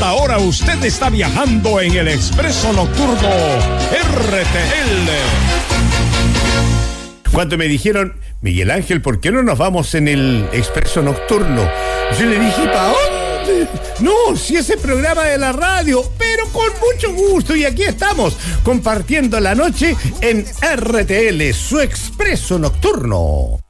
ahora usted está viajando en el Expreso Nocturno RTL. Cuando me dijeron, Miguel Ángel, ¿por qué no nos vamos en el Expreso Nocturno? Yo le dije, ¿para dónde? No, si ese programa de la radio, pero con mucho gusto. Y aquí estamos, compartiendo la noche en RTL, su Expreso Nocturno.